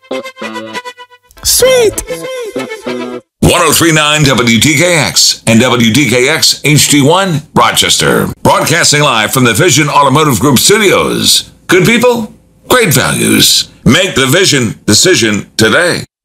Sweet! 1039 WDKX and WDKX HD1 Rochester. Broadcasting live from the Vision Automotive Group studios. Good people, great values. Make the Vision decision today.